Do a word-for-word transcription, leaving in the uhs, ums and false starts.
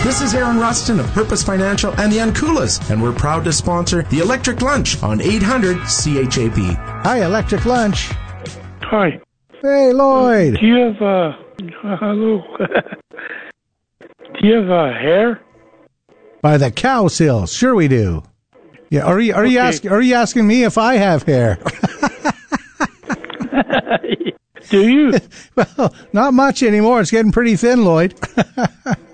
This is Aaron Rustin of Purpose Financial and the Uncoolers, and we're proud to sponsor the Electric Lunch on eight hundred C H A P. Hi, Electric Lunch. Hi. Hey, Lloyd. Do you have, uh, uh hello. Do you have, uh, hair? By the cow sills. Sure we do. Yeah, are you, are okay. you asking, are you asking me if I have hair? Do you? Well, not much anymore. It's getting pretty thin, Lloyd.